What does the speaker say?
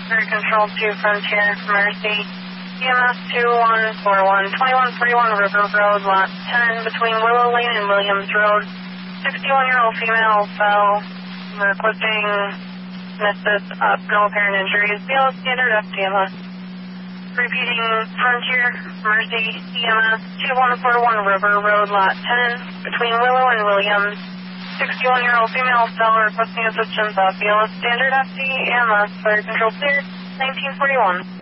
Fire Control 2 Frontier, Mercy. EMS 2141, 2141 River Road, Lot 10, between Willow Lane and Williams Road. 61-year-old female fell. Requesting misses up, no apparent injuries. BLS standard FTMS. Repeating Frontier, Mercy, EMS 2141 River Road, Lot 10, between Willow and Williams. 61-year-old female fell, requesting assistance up. BLS standard FTMS, fire control clear, 1941.